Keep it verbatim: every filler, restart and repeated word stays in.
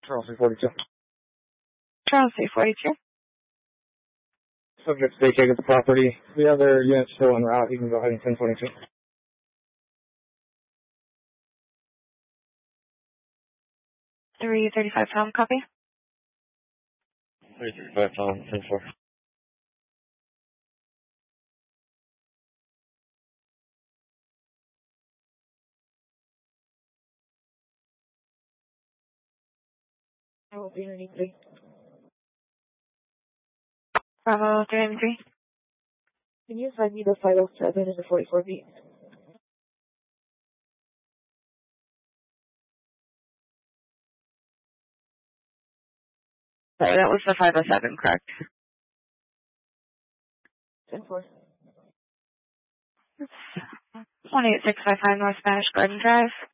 Charles three forty-two. Charles three forty-two. Subject vacated the property. The other unit's still en route. You can go ahead and ten twenty-two. three thirty-five pound copy. three thirty-five pound, ten four. I will be ninety-three. Bravo three ninety-three. Can you find me the five oh seven and the forty-four B? Sorry, that was the five oh seven, correct? ten four. one eight six five five North Spanish Garden Drive.